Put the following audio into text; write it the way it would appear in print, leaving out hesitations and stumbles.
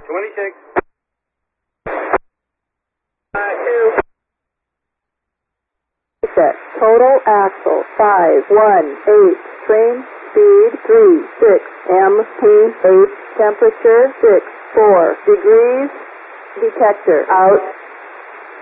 26. Set. Total axle 518. Train speed 36. MP 8. Temperature 64 degrees. Detector out.